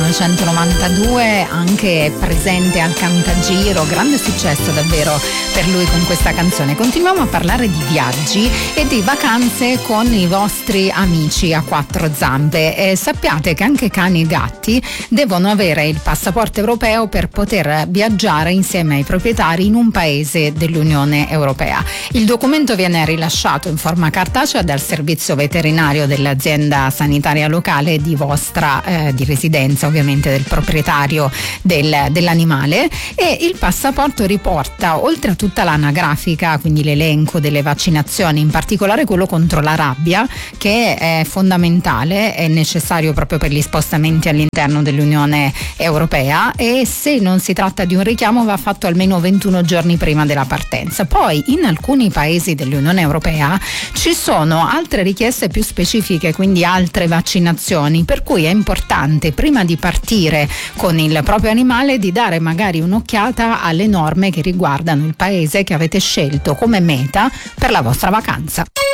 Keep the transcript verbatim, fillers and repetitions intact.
millenovecentonovantadue, anche presente al Cantagiro, grande successo davvero per lui con questa canzone. Continuiamo a parlare di viaggi e di vacanze con i vostri amici a quattro zampe. E sappiate che anche cani e gatti devono avere il passaporto europeo per poter viaggiare insieme ai proprietari in un paese dell'Unione Europea. Il documento viene rilasciato in forma cartacea dal servizio veterinario dell'azienda sanitaria locale di vostra eh, di residenza, ovviamente del proprietario del, dell'animale, e il passaporto riporta, oltre a tutta l'anagrafica, quindi l'elenco delle vaccinazioni, in particolare quello contro la rabbia, che è fondamentale, è necessario proprio per gli spostamenti all'interno dell'Unione Europea, e se non si tratta di un richiamo va fatto almeno ventuno giorni prima della partenza. Poi in alcuni paesi dell'Unione Europea ci sono altre richieste più specifiche, quindi altre vaccinazioni, per cui è importante prima di partire con il proprio animale di dare magari un'occhiata alle norme che riguardano il paese che avete scelto come meta per la vostra vacanza.